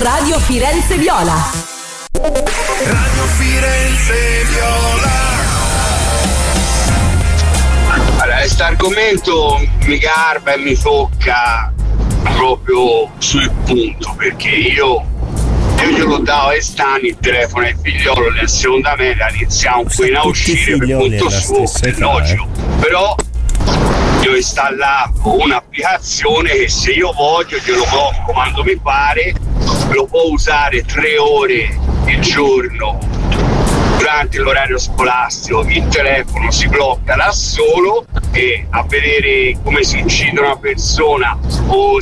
Radio Firenze Viola. Radio Firenze Viola. Allora, questo argomento mi garba e mi tocca proprio sul punto, perché io glielo davo ai stani il telefono ai figliolo nella seconda media, iniziamo qui a uscire per conto suo, logico, però io ho installato un'applicazione che se io voglio glielo blocco quando mi pare, lo può usare 3 ore il giorno durante l'orario scolastico, il telefono si blocca da solo e a vedere come si uccide una persona o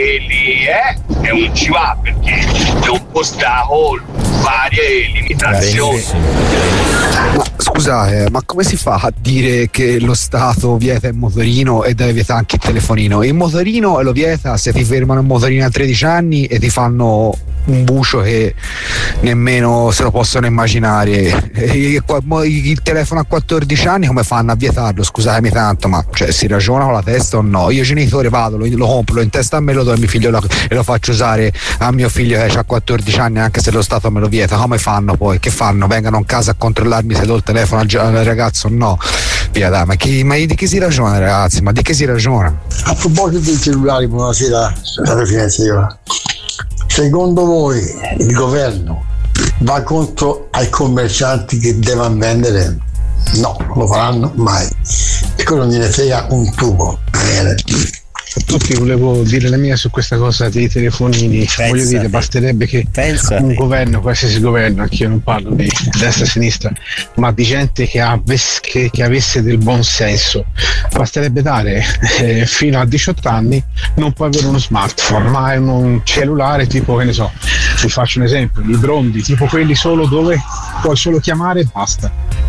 e non ci va, perché è un postato varie limitazioni. Ma scusate, ma come si fa a dire che lo Stato vieta il motorino e deve vietare anche il telefonino? Il motorino lo vieta se ti fermano il motorino a 13 anni e ti fanno un bucio che nemmeno se lo possono immaginare. Il telefono a 14 anni come fanno a vietarlo? Scusatemi tanto, ma cioè, si ragiona con la testa o no? Io genitore vado, lo compro, lo in testa a me, lo do a mio figlio e lo faccio usare a mio figlio che ha 14 anni anche se lo Stato me lo vieta. Come fanno poi? Che fanno? Vengano in casa a controllarmi se do il telefono al ragazzo o no? Via dai, ma di che si ragiona, ragazzi? Ma di che si ragiona? A proposito dei cellulari, buonasera, Radio Firenze Viola. Secondo voi il governo va contro ai commercianti che devono vendere? No, lo faranno mai. E quello non gliene frega un tubo. Tutti volevo dire la mia su questa cosa dei telefonini. Voglio dire, basterebbe che un governo, qualsiasi governo, anche io non parlo di destra e sinistra, ma di gente che avesse del buon senso, basterebbe dare fino a 18 anni non puoi avere uno smartphone, ma è un cellulare tipo, che ne so, vi faccio un esempio, i brondi, tipo quelli solo dove puoi solo chiamare e basta.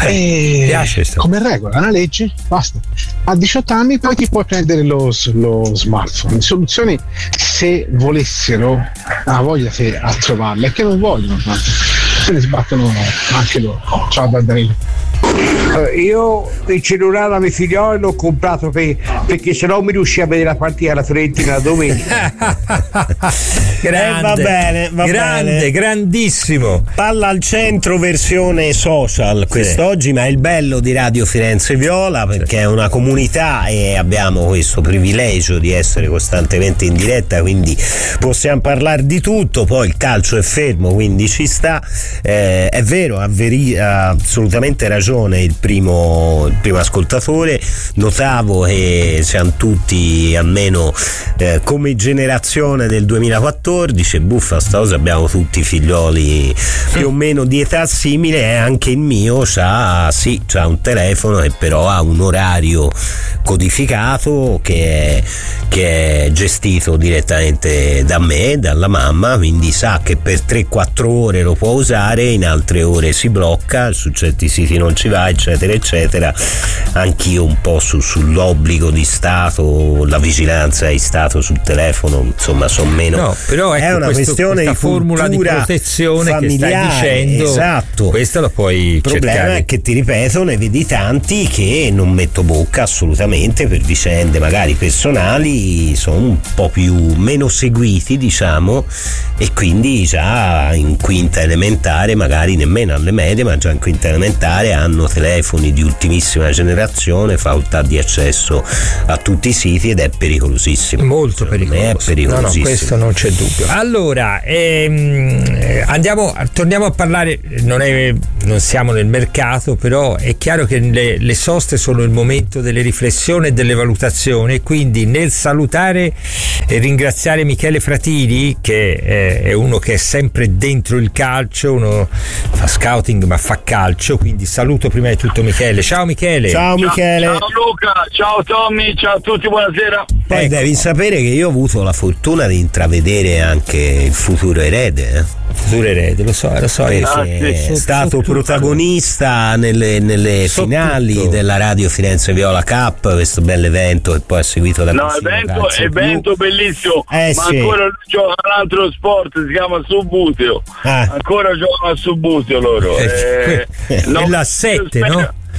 Come regola, una legge, basta. A 18 anni poi ti puoi prendere lo smartphone. Le soluzioni, se volessero, ha voglia che a trovarle, è che non vogliono, se ne sbattono anche loro. Ciao Danilo. Io il cellulare a mio figliolo l'ho comprato perché se no mi riusciva a vedere la partita alla Fiorentina la domenica. Va bene, grandissimo. Palla al centro versione social quest'oggi, ma è il bello di Radio Firenze Viola, perché è una comunità e abbiamo questo privilegio di essere costantemente in diretta, quindi possiamo parlare di tutto. Poi il calcio è fermo, quindi ci sta. È vero, ha assolutamente ragione il primo ascoltatore. Notavo che siamo tutti almeno come generazione del 2014, buffa sta cosa, abbiamo tutti figlioli più o meno di età simile, e anche il mio c'ha un telefono che però ha un orario codificato che è gestito direttamente da me, dalla mamma, quindi sa che per 3-4 ore lo può usare, in altre ore si blocca, su certi siti non ci va, eccetera eccetera. Anch'io un po' sull'obbligo di Stato, la vigilanza di Stato sul telefono, insomma sono meno. No, però ecco, è una questione di formula di protezione familiare, che stai dicendo. Esatto. Questa lo puoi Il problema cercare. è che, ti ripeto, ne vedi tanti che non metto bocca assolutamente per vicende magari personali, sono un po' meno seguiti, diciamo, e quindi già in quinta elementare, magari nemmeno alle medie, ma già in quinta elementare hanno telefoni di ultimissima generazione, facoltà di accesso a tutti i siti, ed è pericolosissimo. Molto pericoloso. È pericolosissimo. No, questo non c'è dubbio. Allora, torniamo a parlare, non siamo nel mercato, però è chiaro che le soste sono il momento delle riflessioni e delle valutazioni, quindi nel salutare e ringraziare Michele Fratini, che è uno che è sempre dentro il calcio, uno fa scouting ma fa calcio, quindi saluto prima di tutto Michele. Ciao Michele. Ciao Michele. Ciao Luca, ciao Tommy, ciao a tutti, buonasera. Poi devi sapere che io ho avuto la fortuna di intravedere anche il futuro erede. Futuro erede, lo so. Perché è stato protagonista nelle finali della Radio Firenze Viola Cup, questo bell'evento che poi è seguito da evento bellissimo, ma ancora gioca un altro sport, si chiama Subbuteo. Ancora giocano a Subbuteo loro. È la 7, no?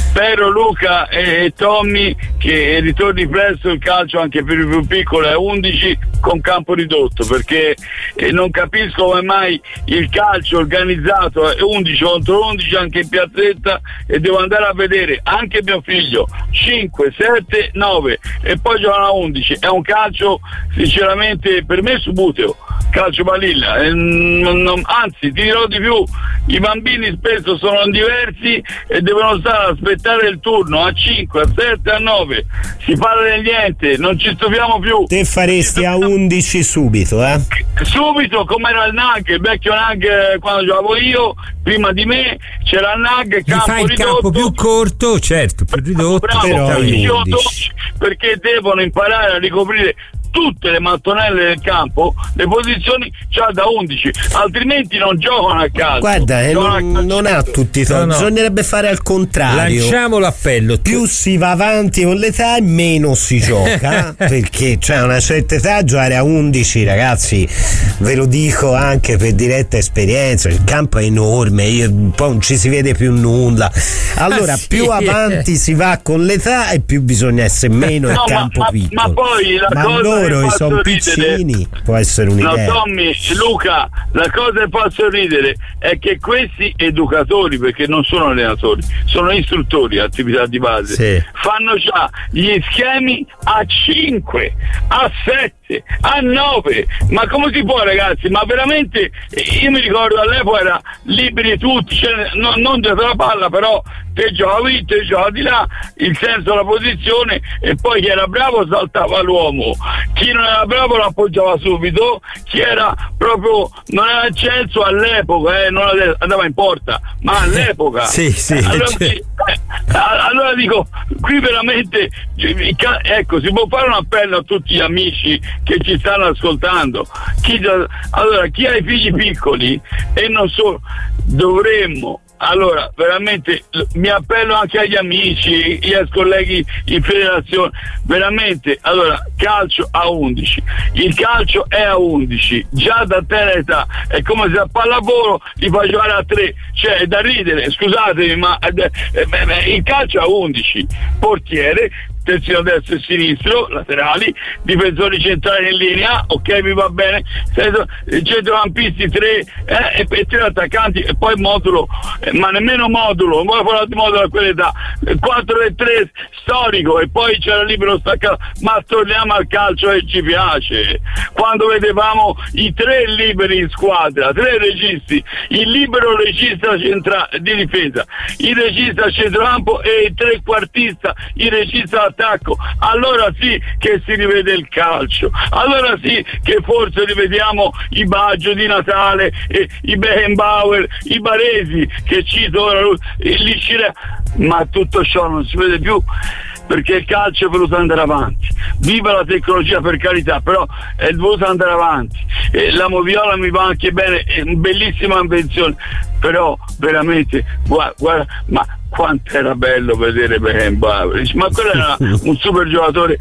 Spero Luca e Tommy che ritorni presto il calcio anche per i più piccoli a 11 con campo ridotto, perché non capisco come mai il calcio organizzato è 11 contro 11 anche in piazzetta, e devo andare a vedere anche mio figlio 5, 7, 9 e poi giocano a 11. È un calcio sinceramente per me subuteo, calcio balilla, anzi ti dirò di più, i bambini spesso sono diversi e devono stare ad aspettare il turno a 5, a 7, a 9, si parla di niente, non ci stupiamo più. Te faresti a 11 subito, subito, come era il NAG, il vecchio NAG quando giocavo io, prima di me c'era il NAG, campo più corto, certo, più ridotto, bravo, però 12, perché devono imparare a ricoprire tutte le mattonelle del campo, le posizioni già da 11, altrimenti non giocano a calcio. Guarda, non ha tutti i torni, bisognerebbe fare al contrario. Lanciamo l'appello: più si va avanti con l'età, meno si gioca, perché a una certa età giocare a 11, ragazzi, ve lo dico anche per diretta esperienza, il campo è enorme, poi non ci si vede più nulla. Allora più avanti si va con l'età e più bisogna essere meno il campo piccolo. Ma poi la cosa loro sono piccini, può essere un'idea. No, Tommy, Luca, la cosa che fa sorridere è che questi educatori, perché non sono allenatori, sono istruttori, attività di base, fanno già gli schemi a 5, a 7, a 9. Ma come si può, ragazzi? Ma veramente, io mi ricordo all'epoca era liberi tutti, cioè, non dietro la palla, però te giocavi, te giocavi di là, il senso della posizione, e poi chi era bravo saltava l'uomo, chi non era bravo lo appoggiava subito, chi era proprio non era acceso all'epoca, non andava in porta, ma all'epoca allora dico, qui veramente ecco, si può fare un appello a tutti gli amici che ci stanno ascoltando, chi ha i figli piccoli e non solo, dovremmo, allora veramente mi appello anche agli amici, agli ex colleghi in federazione, veramente, allora calcio a 11, il calcio è a 11 già da tenera età, è come se a pallavolo li fa giocare a 3, cioè è da ridere, scusatemi, ma il calcio a 11, portiere, terzino destro e sinistro, laterali, difensori centrali in linea, ok, mi va bene, centrocampisti 3 e 3 attaccanti, e poi modulo, ma nemmeno modulo, non voglio parlare di modulo a quell'età, 4 e 3 storico, e poi c'era libero staccato, ma torniamo al calcio che ci piace, quando vedevamo i 3 liberi in squadra, 3 registi, il libero regista centrale di difesa, il regista centrocampo e il trequartista, il regista attacco, allora sì che si rivede il calcio, allora sì che forse rivediamo i Baggio di Natale, i Beckenbauer, i Baresi che cito ora, ma tutto ciò non si vede più, perché il calcio è voluto andare avanti. Viva la tecnologia, per carità, però è voluto andare avanti. La moviola mi va anche bene, è una bellissima invenzione, però veramente guarda, ma quanto era bello vedere Beckenbauer, ma quello era un super giocatore.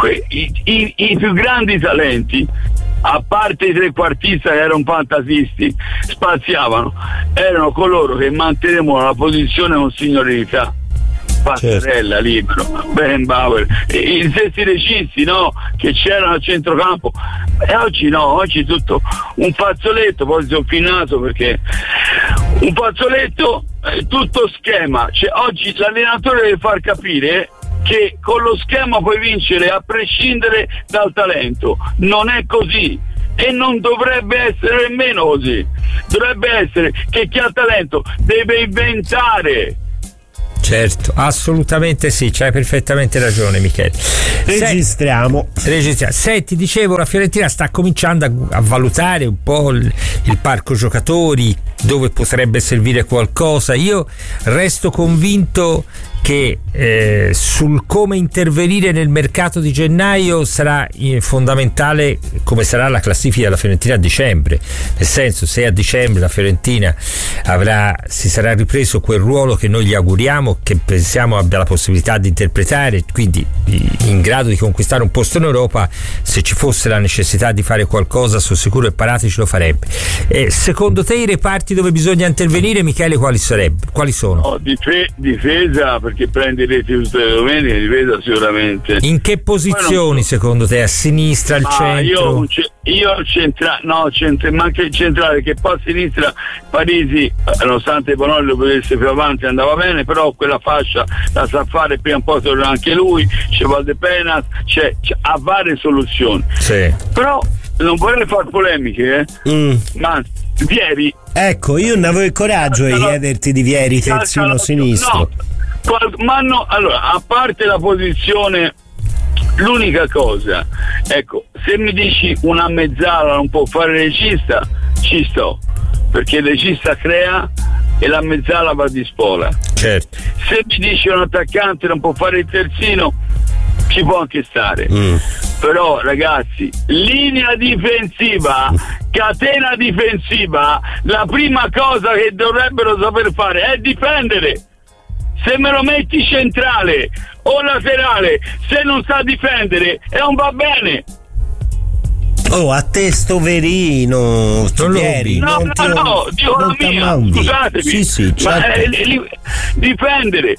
I più grandi talenti, a parte i trequartisti che erano fantasisti, spaziavano, erano coloro che mantenevano la posizione con signorilità. Passarella, libero, Beckenbauer, i stessi registi, no, che c'erano al centrocampo, e oggi no, oggi tutto un fazzoletto, poi si è finito perché un fazzoletto, tutto schema, cioè oggi l'allenatore deve far capire che con lo schema puoi vincere a prescindere dal talento, non è così. E non dovrebbe essere nemmeno così, dovrebbe essere che chi ha talento deve inventare. Certo, assolutamente sì, c'hai perfettamente ragione, Michele. Registriamo. Senti, dicevo, la Fiorentina sta cominciando a valutare un po' il parco giocatori, dove potrebbe servire qualcosa. Io resto convinto che sul come intervenire nel mercato di gennaio sarà fondamentale come sarà la classifica della Fiorentina a dicembre, nel senso, se a dicembre la Fiorentina si sarà ripreso quel ruolo che noi gli auguriamo, che pensiamo abbia la possibilità di interpretare, quindi in grado di conquistare un posto in Europa, se ci fosse la necessità di fare qualcosa sono sicuro che Paratici lo farebbe. Secondo te i reparti parti dove bisogna intervenire, Michele, quali sono? No, difesa, perché prendi reti tutte le domeniche, difesa sicuramente. In che posizioni secondo te? A sinistra, al centro? Io ma anche il centrale, che poi a sinistra Parisi, nonostante Bonolli lo potesse più avanti, andava bene, però quella fascia la sa fare, prima o poi torna anche lui, c'è Valdepenas, ha varie soluzioni. Sì. Però non vorrei fare polemiche, ma Vieri, ecco, io non avevo il coraggio di chiederti di Vieri terzino sinistro. No, allora, a parte la posizione, l'unica cosa, ecco, se mi dici una mezzala non può fare regista, ci sto, perché il regista crea e la mezzala va di spola. Certo. Se mi dici un attaccante non può fare il terzino, ci può anche stare. Però ragazzi, linea difensiva, catena difensiva, la prima cosa che dovrebbero saper fare è difendere. Se me lo metti centrale o laterale, se non sa difendere non va bene. Oh, a te sto Verino, Vieri, no, dico la mia, scusatemi. Sì, certo. Difendere.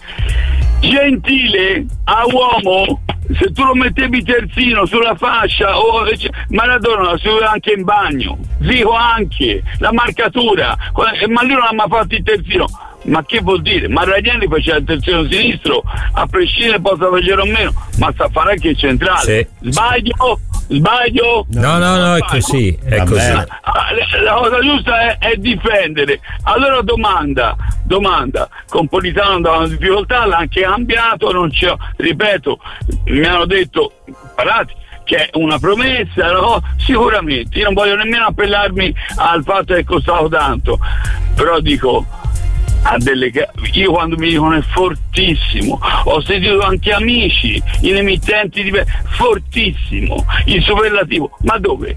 Gentile a uomo, se tu lo mettevi terzino sulla fascia, Maradona lo si vedeva anche in bagno, Zico anche, la marcatura, ma lui non ha mai fatto il terzino. Ma che vuol dire? Ma Ranieri faceva il terzino sinistro, a prescindere possa facere o meno, ma sa fare anche il centrale. Sì. Sbaglio? No, è così. È così. La cosa giusta è difendere. Allora domanda, con Politano andava in difficoltà, l'ha anche cambiato, non c'è, ripeto, mi hanno detto, parati, che è una promessa, no? Sicuramente, io non voglio nemmeno appellarmi al fatto che è costato tanto, però dico, io quando mi dicono è fortissimo, ho sentito anche amici in emittenti fortissimo, il superlativo, ma dove?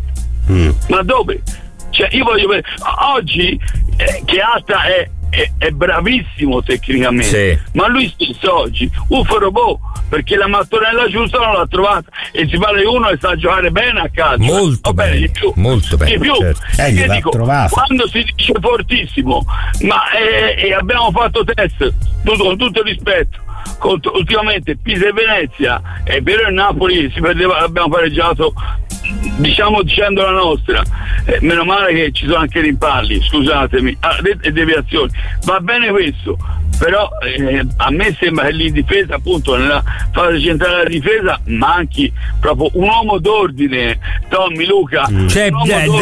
Cioè io voglio vedere oggi che Atta è bravissimo tecnicamente, sì. Ma lui stesso oggi robot, perché la mattonella giusta non l'ha trovata, e si parla di uno che sa giocare bene a calcio, molto bene, di più, certo. Io dico, quando si dice fortissimo, ma abbiamo fatto test, con tutto il rispetto, ultimamente Pisa e Venezia, è vero, il Napoli si perdeva, abbiamo pareggiato, diciamo, dicendo la nostra, meno male che ci sono anche rimpalli, scusatemi, e deviazioni, va bene questo, però a me sembra che lì in difesa, appunto nella fase centrale della difesa, manchi proprio un uomo d'ordine. Tommy, Luca, cioè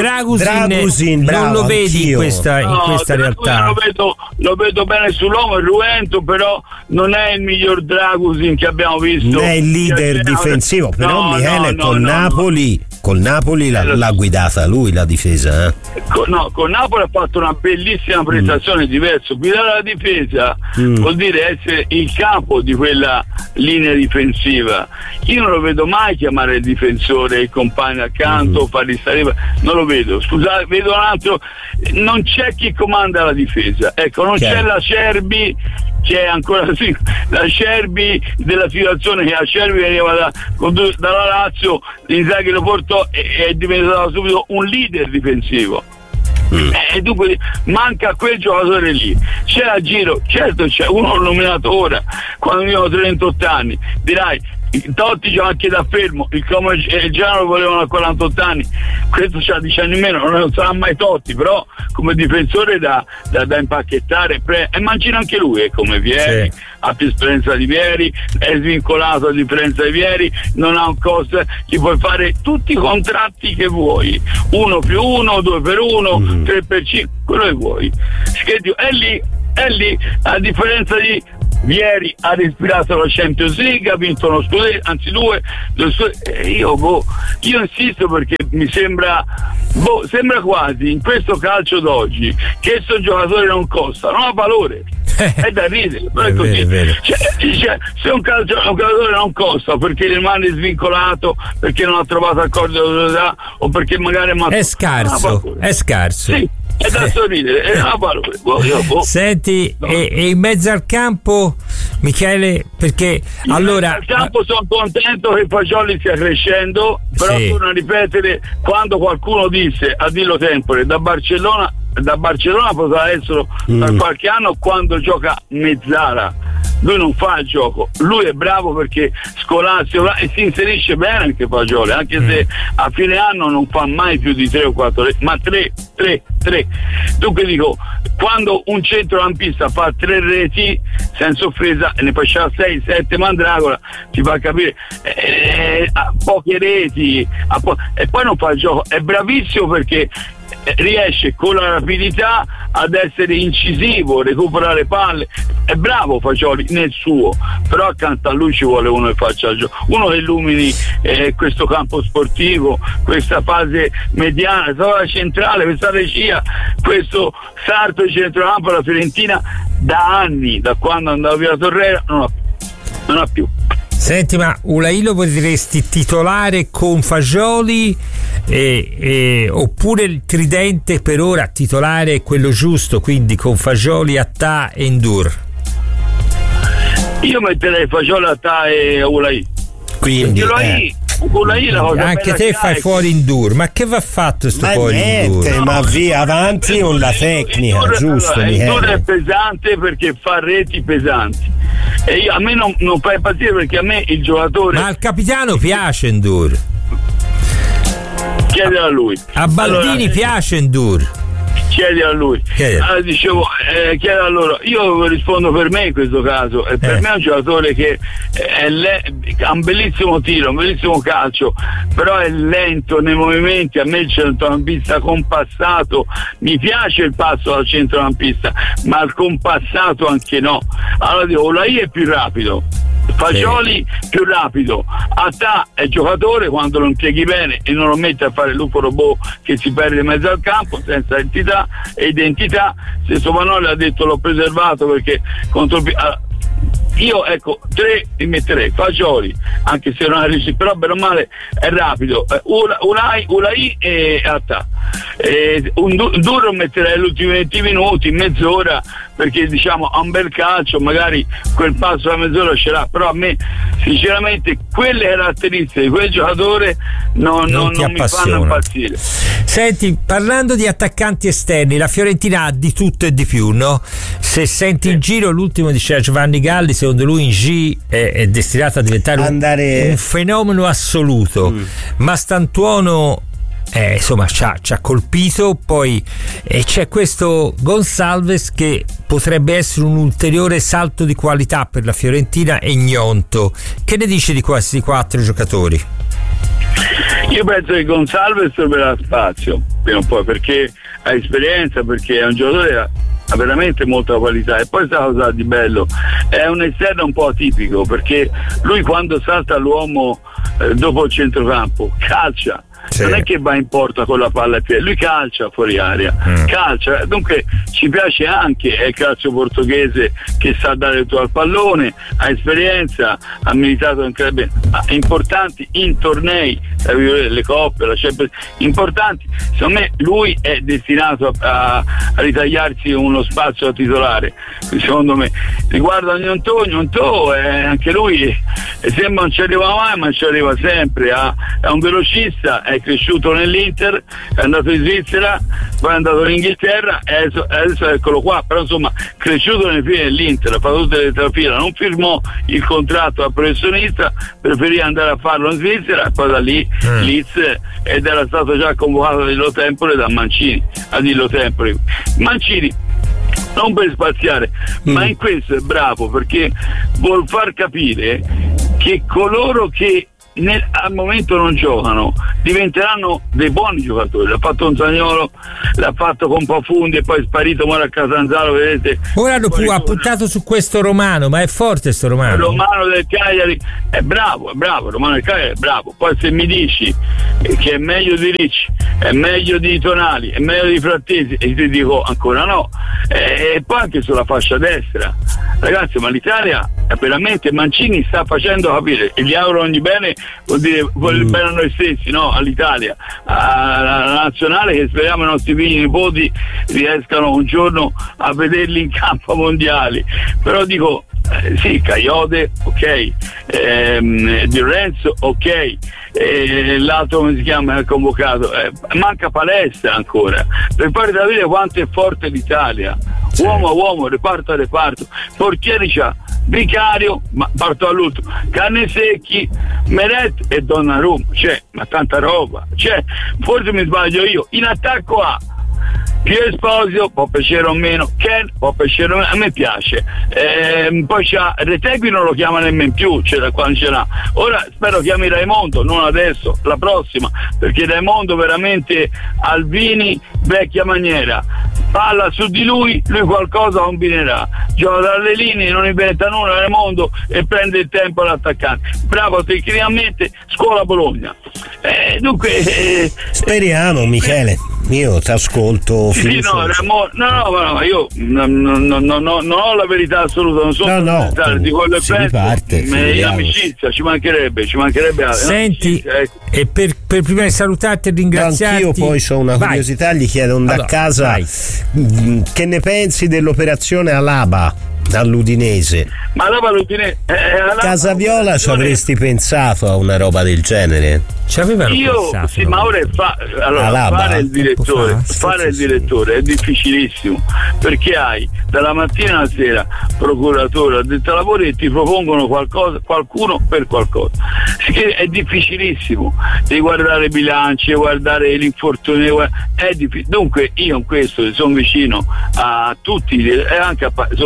Dragusin non lo vedi in questa realtà. Lo vedo bene sull'uomo, è ruento, però non è il miglior Dragusin che abbiamo visto, non è il leader difensivo, però Michele Napoli col Napoli l'ha guidata lui la difesa, con Napoli ha fatto una bellissima prestazione, diverso. Guidare la difesa vuol dire essere il capo di quella linea difensiva. Io non lo vedo mai chiamare il difensore, il compagno accanto, fargli stare, non lo vedo. Scusate, vedo un altro, non c'è chi comanda la difesa, ecco, non c'è la Cerbi, che è ancora la Cerbi della situazione, che la Cerbi veniva dalla Lazio, Inzaghi lo portò e è diventato subito un leader difensivo. E dunque manca quel giocatore lì. C'è a giro, certo, c'è uno nominato ora, quando io ho 38 anni, dirai Totti gioca anche da fermo, il Como e il Genoa lo volevano a 48 anni, questo c'ha 10 anni in meno, non sarà mai Totti, però come difensore da impacchettare, e mancina anche lui, come Vieri, sì. Ha più esperienza di Vieri, è svincolato a differenza di Vieri, non ha un costo, gli puoi fare tutti i contratti che vuoi, 1+1, 2x1, 3x5, quello che vuoi, è lì, a differenza di Vieri, ha respirato la Champions League, ha vinto uno scudetto, anzi due io insisto, perché mi sembra quasi in questo calcio d'oggi che questo giocatore non costa, non ha valore, è da ridere, però è così. Vero. Cioè, se un giocatore non costa perché rimane svincolato, perché non ha trovato accordo di autorità, o perché magari è scarso. Sì. È da sorridere, è una valore. Senti, e in mezzo al campo, Michele, perché allora al campo sono contento che Fagioli stia crescendo, però torno a ripetere, quando qualcuno disse a Dillo Tempore da Barcellona da Barcellona potrà essere per qualche anno quando gioca mezzala. Lui non fa il gioco, lui è bravo perché scolastico e si inserisce bene anche Fagioli, anche se a fine anno non fa mai più di 3 o 4 reti, ma 3. Dunque dico, quando un centrocampista fa 3 reti, senza offesa, e ne faccia 6, 7 Mandragola, ti fa capire, a poche reti, e poi non fa il gioco, è bravissimo perché riesce con la rapidità ad essere incisivo, recuperare palle, è bravo Fagioli nel suo, però accanto a lui ci vuole uno che faccia il gioco, uno che illumini questo campo sportivo, questa fase mediana, questa centrale, questa regia, questo sarto di centrocampo. La Fiorentina da anni, da quando andava via Torreira, non ha più. Senti, ma Ulai lo potresti titolare con Fagioli oppure il tridente per ora titolare è quello giusto, quindi con Fagioli, Attà e Ndour? Io metterei Fagioli, Attà e Ulai. Quindi Ulai la cosa anche te fai fuori Ndour, ma che va fatto sto fuori Ndour? Ma via avanti con la tecnica, giusto? Ndour è pesante perché fa reti pesanti e a me non fa impazzire perché a me il giocatore, ma al capitano piace Ndour, chiedere a lui, a Baldini piace Ndour, chiedi a lui. Allora, dicevo, chiedi a loro. Io rispondo per me in questo caso. Per me è un giocatore che ha un bellissimo tiro, un bellissimo calcio, però è lento nei movimenti. A me il centrocampista compassato, mi piace il passo al centrocampista, ma il compassato anche no. Allora dico, Ulai è più rapido, Fagioli più rapido, Attà è giocatore quando lo impieghi bene e non lo metti a fare il lupo robot che si perde in mezzo al campo senza entità e identità. Se Somanoli ha detto l'ho preservato perché contro io ecco 3 li metterei, Fagioli anche se non è riuscito, però bene o male è rapido, Ulai e Attà, un duro metterei gli ultimi 20 minuti, mezz'ora, perché diciamo ha un bel calcio, magari quel passo da mezz'ora ce l'ha, però a me sinceramente quelle caratteristiche di quel giocatore non mi fanno impazzire. Senti, parlando di attaccanti esterni, la Fiorentina ha di tutto e di più, no? Se senti in giro, l'ultimo diceva Giovanni Galli, secondo lui in G è destinato a diventare un fenomeno assoluto, ma Stantuono insomma ci ha colpito. Poi c'è questo Gonçalves che potrebbe essere un ulteriore salto di qualità per la Fiorentina, e Gnonto. Che ne dici di questi 4 giocatori? Io penso che Gonçalves troverà spazio prima o poi, perché ha esperienza, perché è un giocatore ha veramente molta qualità. E poi questa cosa di bello, è un esterno un po' atipico, perché lui quando salta l'uomo dopo il centrocampo calcia, non è che va in porta con la palla ai piedi, lui calcia fuori aria, calcia, dunque ci piace anche, è il calcio portoghese che sa dare tutto al pallone, ha esperienza, ha militato in club importanti, in tornei, le coppe, la Champions, importanti. Secondo me lui è destinato a ritagliarsi uno spazio da titolare, secondo me. Riguardo a Gnonto, anche lui sembra non ci arriva mai, ma ci arriva sempre, è un velocista, è cresciuto nell'Inter, è andato in Svizzera, poi è andato in Inghilterra e adesso eccolo qua, però insomma cresciuto nelle file dell'Inter, ha fatto tutte le trafila, non firmò il contratto da professionista, preferì andare a farlo in Svizzera e poi da lì Leeds, ed era stato già convocato a Dillo Tempore da Mancini, Mancini non per spaziare, ma in questo è bravo perché vuol far capire che coloro che al momento non giocano diventeranno dei buoni giocatori. L'ha fatto un Zaniolo, l'ha fatto con Pafundi e poi è sparito ora a Catanzaro, vedete. Ora ha puntato su questo Romano, ma è forte sto Romano. Il Romano del Cagliari è bravo, Romano del Cagliari è bravo. Poi se mi dici che è meglio di Ricci, è meglio di Tonali, è meglio di Frattesi, e ti dico ancora no. E poi anche sulla fascia destra, ragazzi, ma l'Italia è veramente, Mancini sta facendo capire, e gli auguro ogni bene, vuol dire bene a noi stessi, no? All'Italia, alla nazionale, che speriamo i nostri figli e nipoti riescano un giorno a vederli in campo mondiali. Però dico, sì, Caiode, ok, Di Lorenzo, ok, l'altro come si chiama è convocato, manca Palestra ancora, per fare capire quanto è forte l'Italia, uomo a uomo, reparto a reparto, portieri c'ha Vicario, ma parto all'ultimo, Cannesecchi, Meret e Donnarumma, ma tanta roba, forse mi sbaglio io, in attacco a Piero Esposito, può piacere o meno, Ken può piacere o meno, a me piace, poi c'ha Retegui, non lo chiama nemmeno più, da quando ce l'ha, ora spero chiami Raimondo, non adesso, la prossima, perché Raimondo veramente Alvini vecchia maniera, palla su di lui qualcosa combinerà, gioca dalle linee, non inventa nulla Raimondo e prende il tempo all'attaccante, bravo tecnicamente, scuola Bologna, dunque speriamo Michele, io ti ascolto. Sì, no, io non ho la verità assoluta, non sono di quello che penso, l'amicizia ci mancherebbe altro. Senti, e per prima di salutarti e ringraziarti, anch'io poi ho una curiosità, gli chiedo da casa che ne pensi dell'operazione Alaba all'Udinese. Ma Alaba all'Udinese, Casaviola ci avresti pensato a una roba del genere? Ci avevano pensato, sì, ma ora fare il direttore è difficilissimo, perché hai dalla mattina alla sera procuratore, addetto ai lavori, e ti propongono qualcuno per qualcosa, è difficilissimo, devi guardare bilanci, guardare l'infortunio, è difficile. Dunque io in questo sono vicino a tutti, e anche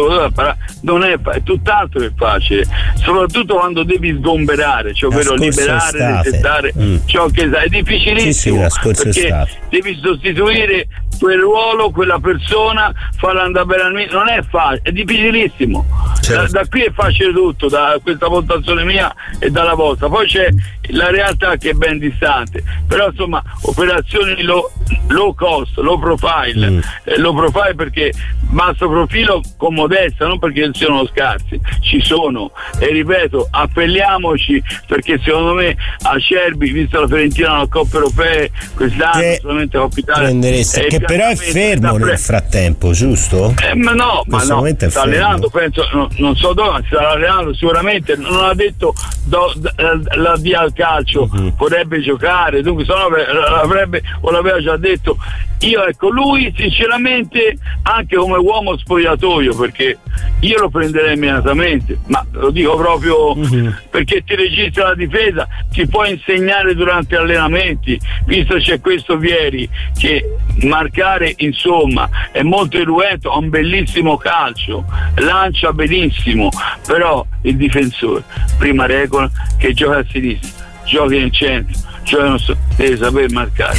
non è tutt'altro che facile, soprattutto quando devi sgomberare, ovvero liberare, resettare ciò che è difficilissimo, perché devi sostituire quel ruolo, quella persona, farla andare bene, non è facile, è difficilissimo. Da qui è facile tutto, da questa valutazione mia e dalla vostra, poi c'è la realtà che è ben distante, però insomma operazioni low cost, low profile, perché basso profilo con modestia, non perché siano scarsi, ci sono, e ripeto, appelliamoci, perché secondo me Acerbi, visto la Fiorentina alla Coppa Europea quest'anno, solamente Coppa Italia, che però è fermo nel frattempo, giusto? Ma no, sta allenando, penso, non so dove, sta allenando sicuramente, non ha detto la via al calcio, vorrebbe giocare, dunque se no l'aveva già detto. Io lui sinceramente, anche come uomo spogliatoio, perché io lo prenderei immediatamente, ma lo dico proprio perché ti registra la difesa, ti può insegnare durante gli allenamenti, visto c'è questo Vieri che marcare insomma è molto irruento, ha un bellissimo calcio, lancia benissimo, però il difensore, prima regola, che gioca a sinistra, giochi nel centro, deve saper marcare.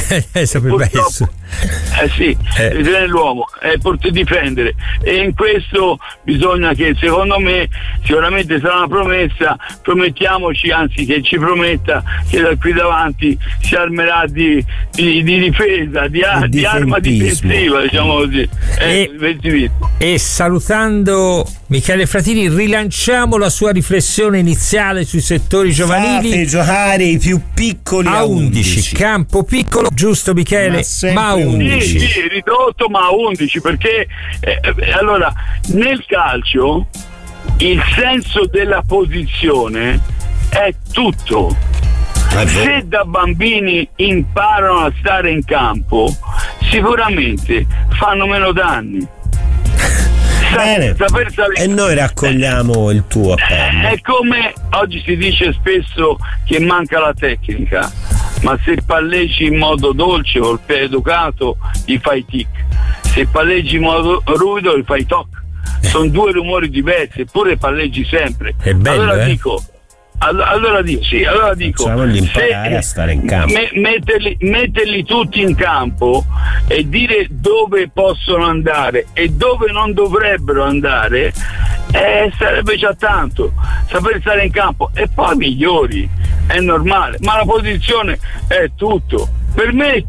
Deve l'uomo per difendere, e in questo bisogna che, secondo me, sicuramente sarà una promessa, promettiamoci, anzi che ci prometta che da qui davanti si armerà di difesa, di arma difensiva, diciamo così, e salutando Michele Fratini, rilanciamo la sua riflessione iniziale sui settori giovanili. Fate giocare i più piccoli a 11, campo piccolo, giusto Michele? Ma 11. Sì, ridotto, ma 11, perché allora nel calcio il senso della posizione è tutto. Se da bambini imparano a stare in campo, sicuramente fanno meno danni. Bene, e noi raccogliamo il tuo appello. È come oggi si dice spesso che manca la tecnica, ma se palleggi in modo dolce o educato gli fai tic, se palleggi in modo ruvido gli fai toc. Sono due rumori diversi, eppure palleggi sempre. È bello, allora dico facciamogli imparare a stare in campo, metterli tutti in campo e dire dove possono andare e dove non dovrebbero andare, sarebbe già tanto. Saper stare in campo e poi migliori, è normale, ma la posizione è tutto. Per me